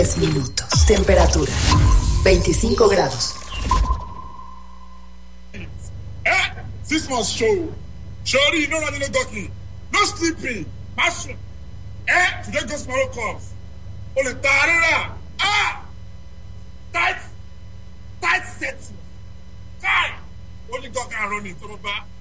3 minutos. Temperatura 25 grados. 6 months show. Surely, no running, no ducking, no sleeping, passion. Today goes tomorrow comes. Only tarara. Tight setting. Only God can run it.